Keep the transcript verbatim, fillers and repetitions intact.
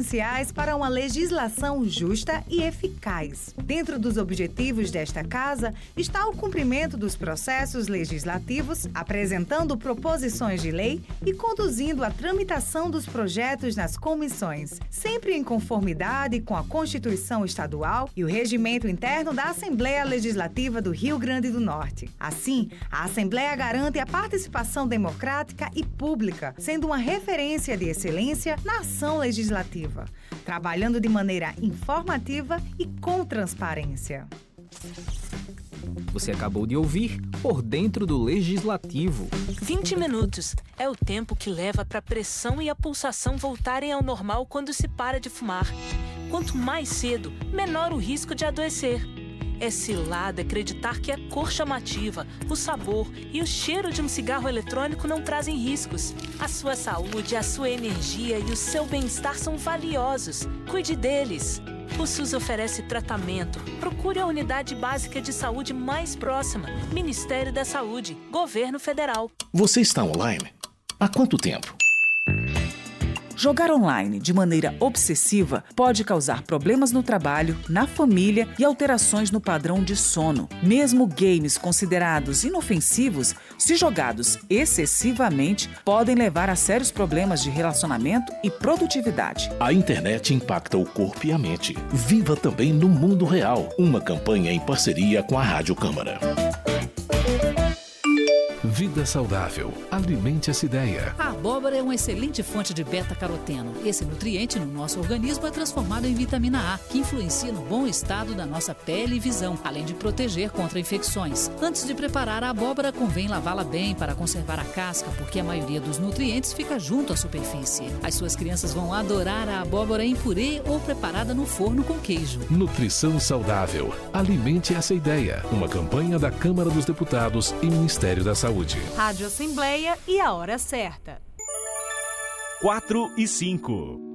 essenciais para uma legislação justa e eficaz. Dentro dos objetivos desta Casa está o cumprimento dos processos legislativos, apresentando proposições de lei e conduzindo a tramitação dos projetos nas comissões, sempre em conformidade com a Constituição Estadual e o regimento interno da Assembleia Legislativa do Rio Grande do Norte. Assim, a Assembleia garante a participação democrática e pública, sendo uma referência de excelência na ação legislativa, trabalhando de maneira informativa e com transparência. Você acabou de ouvir Por Dentro do Legislativo. vinte minutos é o tempo que leva para a pressão e a pulsação voltarem ao normal quando se para de fumar. Quanto mais cedo, menor o risco de adoecer. É cilada acreditar que a cor chamativa, o sabor e o cheiro de um cigarro eletrônico não trazem riscos. A sua saúde, a sua energia e o seu bem-estar são valiosos. Cuide deles. O SUS oferece tratamento. Procure a unidade básica de saúde mais próxima. Ministério da Saúde, Governo Federal. Você está online? Há quanto tempo? Jogar online de maneira obsessiva pode causar problemas no trabalho, na família e alterações no padrão de sono. Mesmo games considerados inofensivos, se jogados excessivamente, podem levar a sérios problemas de relacionamento e produtividade. A internet impacta o corpo e a mente. Viva também no mundo real. Uma campanha em parceria com a Rádio Câmara. Vida saudável. Alimente essa ideia. A abóbora é uma excelente fonte de beta-caroteno. Esse nutriente no nosso organismo é transformado em vitamina A, que influencia no bom estado da nossa pele e visão, além de proteger contra infecções. Antes de preparar a abóbora, convém lavá-la bem para conservar a casca, porque a maioria dos nutrientes fica junto à superfície. As suas crianças vão adorar a abóbora em purê ou preparada no forno com queijo. Nutrição saudável. Alimente essa ideia. Uma campanha da Câmara dos Deputados e Ministério da Saúde. Rádio Assembleia e a hora certa. quatro e cinco.